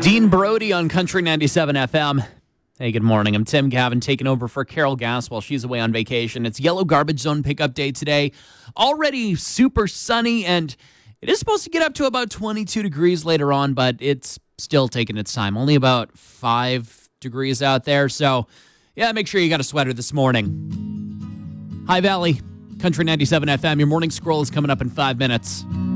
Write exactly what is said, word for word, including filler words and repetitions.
Dean Brody on Country ninety-seven F M. Hey, good morning. I'm Tim Gavin, taking over for Carol Gass while she's away on vacation. It's Yellow Garbage Zone pickup day today. Already super sunny, and it is supposed to get up to about twenty-two degrees later on, but it's still taking its time. Only about five degrees out there, so yeah, make sure you got a sweater this morning. High Valley, Country ninety-seven F M. Your morning scroll is coming up in five minutes.